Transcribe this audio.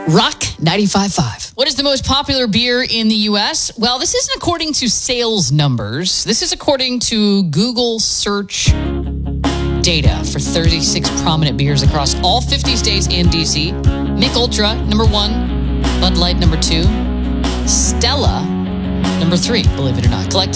Rock 95.5. What is the most popular beer in the U.S.? Well, this isn't according to sales numbers. This is according to Google search data for 36 prominent beers across all 50 states and D.C. Mich Ultra, number 1. Bud Light, number 2. Stella, number 3, believe it or not. Collectively,